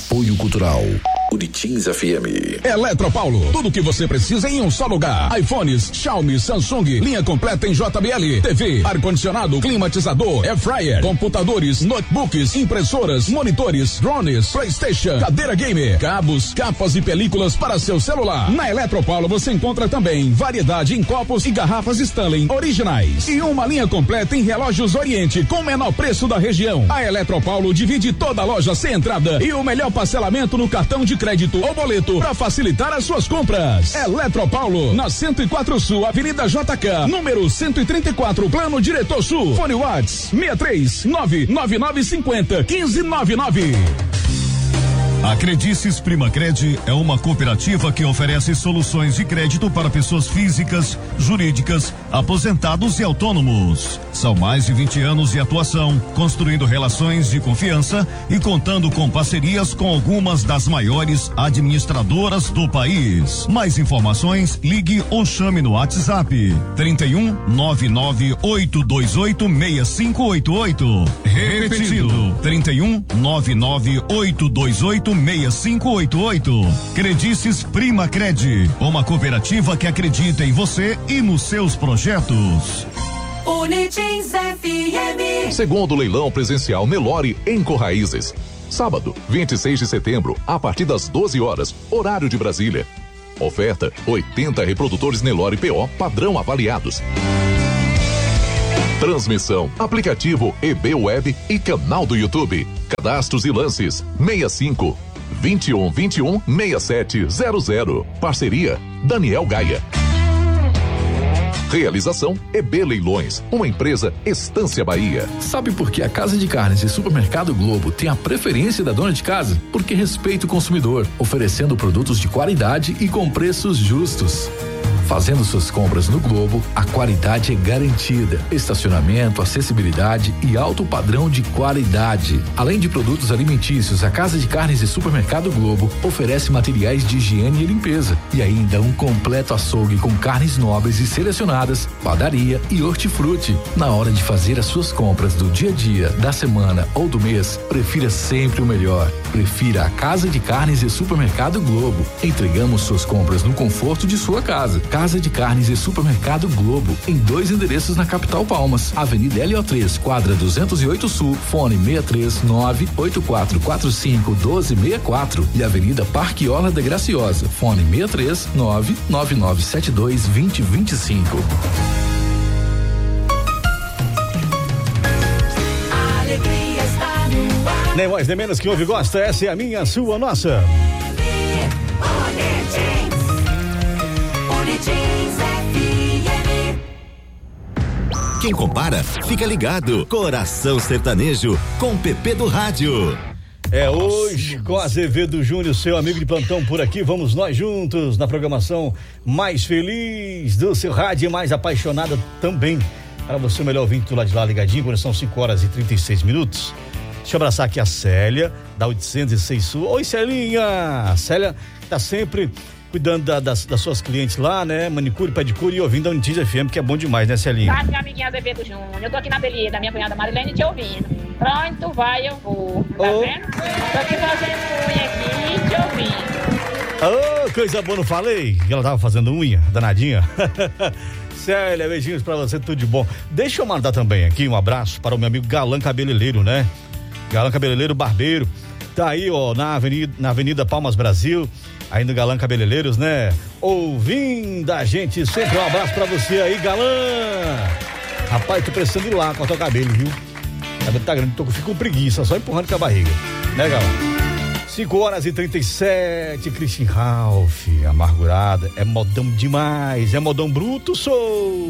Apoio Cultural Uritins FM. Eletropaulo, tudo que você precisa em um só lugar. iPhones, Xiaomi, Samsung, linha completa em JBL, TV, ar-condicionado, climatizador, air fryer, computadores, notebooks, impressoras, monitores, drones, PlayStation, cadeira gamer, cabos, capas e películas para seu celular. Na Eletropaulo você encontra também variedade em copos e garrafas Stanley originais e uma linha completa em relógios Oriente com o menor preço da região. A Eletropaulo divide toda a loja sem entrada e o melhor parcelamento no cartão de crédito ou boleto para facilitar as suas compras. Eletropaulo, na 104 Sul, Avenida JK, número 134, Plano Diretor Sul. Fone Whats 63999501599. A Credices Primacred é uma cooperativa que oferece soluções de crédito para pessoas físicas, jurídicas, aposentados e autônomos. São mais de 20 anos de atuação, construindo relações de confiança e contando com parcerias com algumas das maiores administradoras do país. Mais informações, ligue ou chame no WhatsApp 31 99828 6588. Repetindo, 31 99828 6588. Credices Primacred, uma cooperativa que acredita em você e nos seus projetos. Uritins FM. Segundo leilão presencial Nelore em Corraízes. Sábado, 26 de setembro, a partir das 12 horas, horário de Brasília. Oferta: 80 reprodutores Nelore PO padrão avaliados. Transmissão, aplicativo EB Web e canal do YouTube. Cadastros e lances 65 21 21 6700. Parceria Daniel Gaia. Realização EB Leilões, uma empresa Estância Bahia. Sabe por que a Casa de Carnes e Supermercado Globo tem a preferência da dona de casa? Porque respeita o consumidor, oferecendo produtos de qualidade e com preços justos. Fazendo suas compras no Globo, a qualidade é garantida. Estacionamento, acessibilidade e alto padrão de qualidade. Além de produtos alimentícios, a Casa de Carnes e Supermercado Globo oferece materiais de higiene e limpeza e ainda um completo açougue com carnes nobres e selecionadas, padaria e hortifruti. Na hora de fazer as suas compras do dia a dia, da semana ou do mês, prefira sempre o melhor. Prefira a Casa de Carnes e Supermercado Globo. Entregamos suas compras no conforto de sua casa. Casa de Carnes e Supermercado Globo, em 2 endereços na capital Palmas, Avenida LO3, quadra 208 Sul, fone 63984451264 e Avenida Parque Orla da Graciosa, fone 63999722025. Nem mais nem menos que ouve e gosta, essa é a minha, a sua, a nossa. Quem compara, fica ligado. Coração Sertanejo, com PP do Rádio. É hoje com Azevedo Júnior, seu amigo de plantão por aqui. Vamos nós juntos na programação mais feliz do seu rádio e mais apaixonada também. Para você, o melhor ouvinte do lado de lá ligadinho, quando são 5h36. Deixa eu abraçar aqui a Célia, da 806 Sul. Oi, Celinha! A Célia tá sempre cuidando das suas clientes lá, né? Manicure, pedicure e ouvindo a Uritins FM, que é bom demais, né, Celinha? Tá, minha amiguinha Azevedo Júnior. Eu tô aqui na ateliê da minha cunhada Marilene te ouvindo. Pra onde tu vai, eu vou. Tá vendo? Tô aqui fazendo unha aqui te ouvindo. Coisa boa, não falei? Que ela tava fazendo unha, danadinha. Célia, beijinhos pra você, tudo de bom. Deixa eu mandar também aqui um abraço para o meu amigo Galã Cabeleireiro, né? Galã Cabeleireiro Barbeiro. Tá aí, ó, na Avenida Palmas Brasil. Ainda Galã Cabeleireiros, né? Ouvindo a gente sempre. Um abraço pra você aí, Galã. Rapaz, tô precisando ir lá cortar o cabelo, viu? O cabelo tá grande, fico com preguiça, só empurrando com a barriga. Né, Galã? 5h37, Christian Ralph, amargurada. É modão demais, é modão bruto, sou.